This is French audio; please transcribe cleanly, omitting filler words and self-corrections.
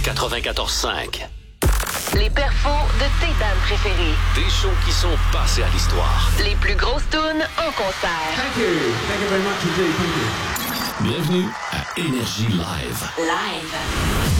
94.5. Les perfos de tes bandes préférées. Des shows qui sont passés à l'histoire. Les plus grosses tunes en concert. Thank you. Thank you very much indeed. Thank you. Bienvenue à Énergie Live. Live.